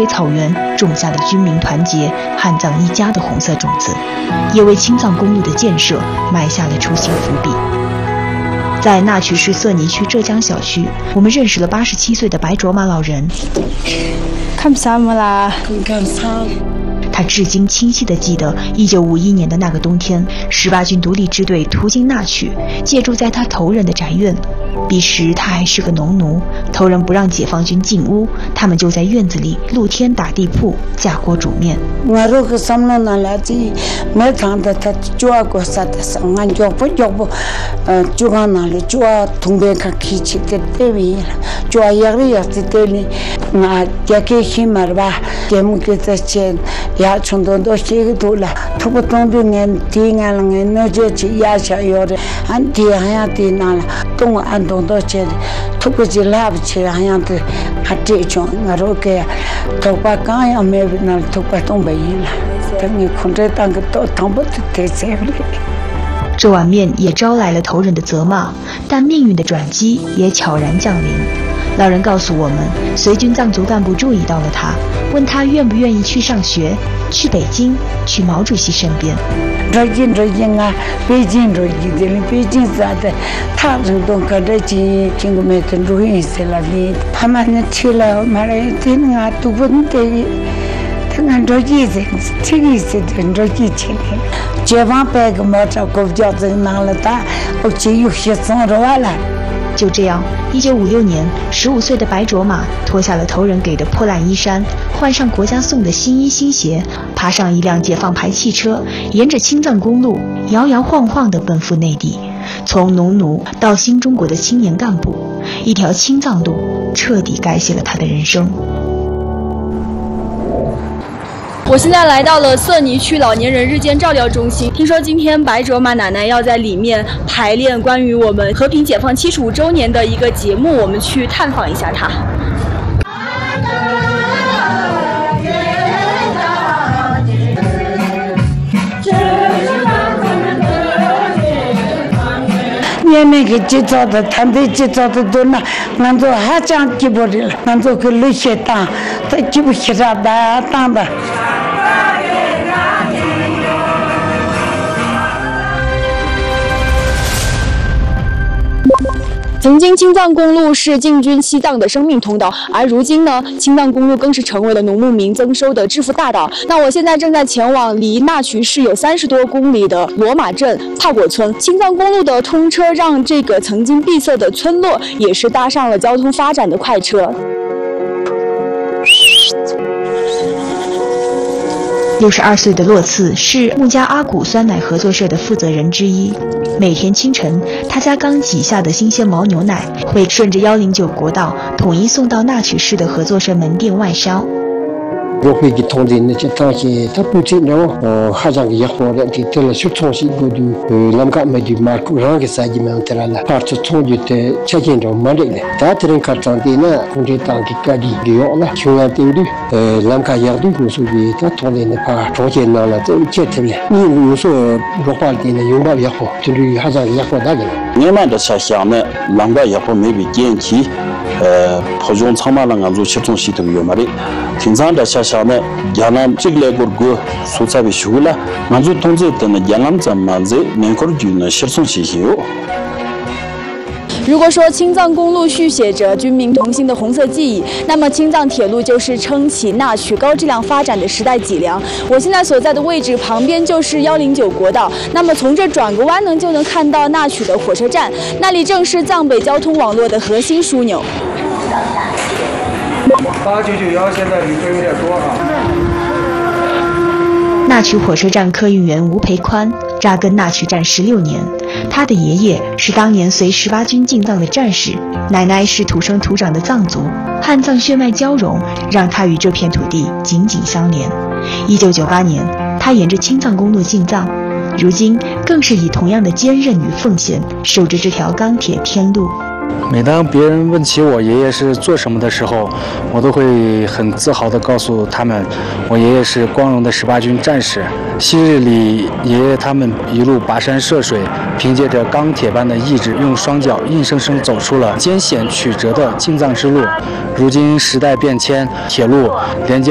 北草原种下了军民团结、汉藏一家的红色种子，也为青藏公路的建设埋下了雏形伏笔。在那曲市色尼区浙江小区，我们认识了87岁的白卓玛老人。他至今清晰地记得1951年的那个冬天，18军独立支队途经那曲，借住在他头人的宅院。彼时他还是个农奴，头人不让解放军进屋，他们就在院子里露天打地铺，架锅煮面。 呀，从头到这个多了，他不懂的人听俺了，俺那就去压下药的，俺听还要听那了，懂俺懂到这的，他不去拉不起，还要的，还这种，俺说给，头发刚要没那头发东北了，等你控制当个到当不得太惨了。 这碗面也招来了头人的责骂，但命运的转机也悄然降临。老人告诉我们，随军藏族干部注意到了他，问他愿不愿意去上学，去北京，去毛主席身边。 北京啊，北京的北京啥的，他人都跟着进个没得录音室了的，他们那去了，马来听啊都不得。他按照意思，这个意思按照以前的，解放班个毛着狗叫子拿了他，我去有些送着完了。 就这样，1956年，15岁的白卓玛脱下了头人给的破烂衣衫，换上国家送的新衣新鞋，爬上一辆解放牌汽车，沿着青藏公路摇摇晃晃地奔赴内地。从农奴到新中国的青年干部，一条青藏路彻底改写了他的人生。 我现在来到了色尼区老年人日间照料中心，听说今天白卓玛奶奶要在里面排练关于我们和平解放75周年的一个节目，我们去探访一下她。 你那个制造的，他们制造的多呢，俺做还讲基本的了，俺做个那些当，他基本上当的。 曾经青藏公路是进军西藏的生命通道，而如今呢，青藏公路更是成为了农牧民增收的致富大道。那我现在正在前往离那曲市有30多公里的罗马镇帕果村。青藏公路的通车让这个曾经闭塞的村落也是搭上了交通发展的快车。 62岁的洛次是木加阿古酸奶合作社的负责人之一。每天清晨，他家刚挤下的新鲜牦牛奶会顺着109国道统一送到那曲市的合作社门店外销。 我会给通知那些当些他不知道还想给活的给了去重新过渡那么没的马库让给赛季们得了把这从就的拆迁着没得了他这人看上的呢通知当给家里给我了穷人定的那么也对我说的他通知那把重建了都接着了你有说说话的呢拥抱也好就是还想也活那个你们的想想呢那么也好没比建起普通长马浪做吃东西都有嘛的平常的想想呢亚南这个国个所在的学了那做同志的呢亚南怎么子能够就呢吃东西有如果说青藏公路续写着军民同心的红色记忆，那么青藏铁路就是撑起那曲高质量发展的时代脊梁。我现在所在的位置旁边就是109国道，那么从这转个弯呢，就能看到那曲的火车站，那里正是藏北交通网络的核心枢纽。 8991现在旅客有点多啊。 那曲火车站客运员吴培宽扎根那曲站16年，他的爷爷是当年随18军进藏的战士，奶奶是土生土长的藏族，汉藏血脉交融，让他与这片土地紧紧相连。1998年，他沿着青藏公路进藏，如今更是以同样的坚韧与奉献，守着这条钢铁天路。 每当别人问起我爷爷是做什么的时候，我都会很自豪地告诉他们，我爷爷是光荣的18军战士。昔日里，爷爷他们一路跋山涉水，凭借着钢铁般的意志，用双脚硬生生走出了艰险曲折的进藏之路。如今时代变迁，铁路连接